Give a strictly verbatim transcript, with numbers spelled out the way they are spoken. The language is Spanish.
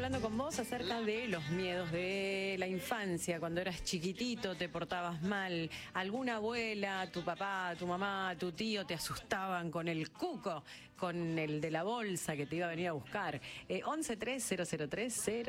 hablando con vos acerca de los miedos de la infancia, cuando eras chiquitito, te portabas mal, alguna abuela, tu papá, tu mamá, tu tío te asustaban con el cuco, con el de la bolsa que te iba a venir a buscar. Eh, once tres cero cero tres cero